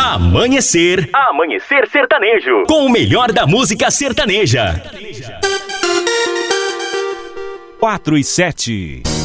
Amanhecer Sertanejo. Com o melhor da música sertaneja. 4 e 7.